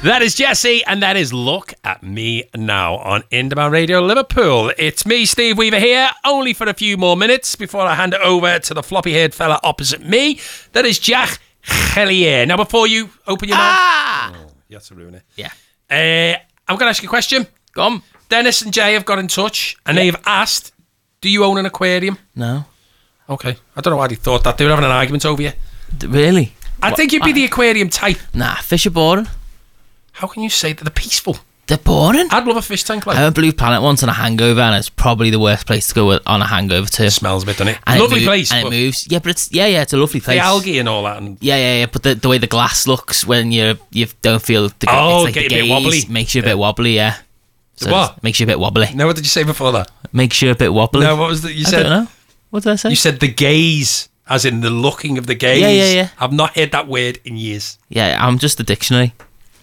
That is Jesse, and that is Look at Me Now on Indie Radio Liverpool. It's me, Steve Weaver, here, only for a few more minutes before I hand it over to the floppy-haired fella opposite me. That is Jack Hellier. Now, before you open your mouth... Oh, you have to ruin it. Yeah. I'm going to ask you a question. Go on. Dennis and Jay have got in touch, and they've asked, do you own an aquarium? No. Okay. I don't know why they thought that. They were having an argument over you. Really? I think you'd be the aquarium type. Nah, fish are boring. How can you say that they're peaceful? They're boring. I'd love a fish tank like I went Blue Planet once on a hangover, and it's probably the worst place to go on a hangover too. It smells a bit, doesn't it? And Lovely it place. And it moves. Yeah, but it's a lovely place. The algae and all that. And Yeah. But the way the glass looks when you don't feel the it's like get the you a bit wobbly. Makes you a bit wobbly. Yeah. So what? Makes you a bit wobbly. No, what did you say before that? Makes you a bit wobbly. No, what was that you said? I don't know. What did I say? You said the gaze, as in the looking of the gaze. Yeah. I've not heard that word in years. Yeah, I'm just a dictionary.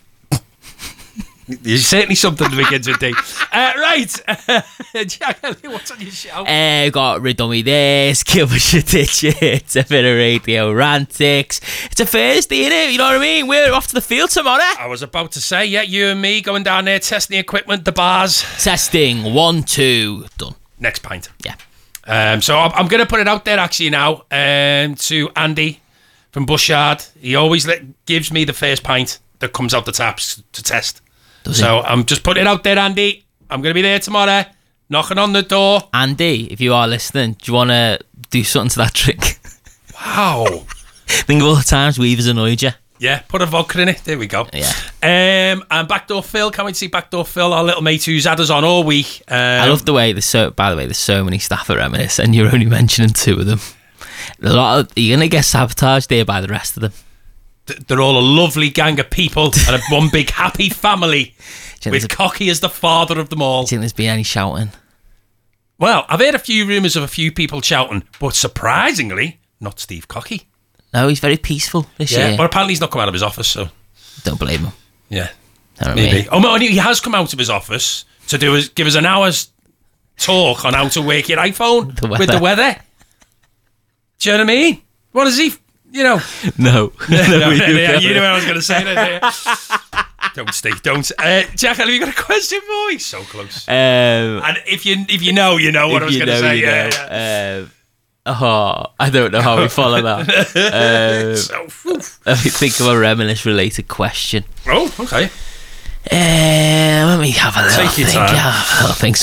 There's certainly something that begins with D. Right. Jack, what's on your show? Got rid of me this, give us your digits, a bit of radio rantics. It's a Thursday, innit? You know what I mean? We're off to the field tomorrow. I was about to say, yeah, you and me going down there, testing the equipment, the bars. Testing, 1, 2, done. Next pint. Yeah. So I'm going to put it out there actually now to Andy from Bushard. He always gives me the first pint that comes out the taps to test. So I'm just putting it out there, Andy. I'm going to be there tomorrow, knocking on the door. Andy, if you are listening, do you want to do something to that trick? Wow. Think of all the times Weaver's annoyed you. Yeah, put a vodka in it. There we go. Yeah. And Backdoor Phil, can't wait to see Backdoor Phil, our little mate who's had us on all week. I love the way by the way, there's so many staff at Reminisce, and you're only mentioning 2 of them. You're going to get sabotaged there by the rest of them. They're all a lovely gang of people and one big happy family with Cocky as the father of them all. Do you think there's been any shouting? Well, I've heard a few rumours of a few people shouting, but surprisingly, not Steve Cocky. No, he's very peaceful this year. But apparently he's not come out of his office, so... Don't blame him. Yeah, maybe. Oh, no, he has come out of his office to give us an hour's talk on how to work your iPhone with the weather. Do you know what I mean? What is he... You know, no. You know what I was going to say. Don't, Steve. Don't. Jack, have you got a question for me? So close. And if you know, you know what I was going to say. Yeah. I don't know how we follow that. Let me think of a Reminisce-related question. Oh, okay. Let me have a little think.